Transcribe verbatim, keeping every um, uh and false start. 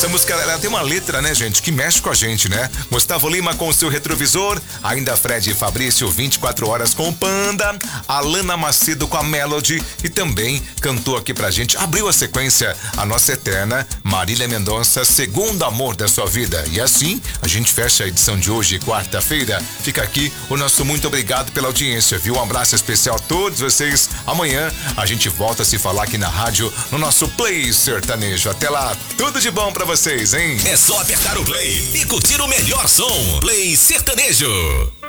Essa música, ela tem uma letra, né, gente, que mexe com a gente, né? Gustavo Lima com o seu retrovisor, ainda Fred e Fabrício, vinte e quatro horas com o Panda, Alana Macedo com a Melody e também cantou aqui pra gente, abriu a sequência, a nossa eterna Marília Mendonça, Segundo Amor da Sua Vida. E assim, a gente fecha a edição de hoje, quarta-feira. Fica aqui o nosso muito obrigado pela audiência, viu? Um abraço especial a todos vocês. Amanhã a gente volta a se falar aqui na rádio, no nosso Play Sertanejo. Até lá, tudo de bom pra vocês, hein? É só apertar o play e curtir o melhor som. Play Sertanejo.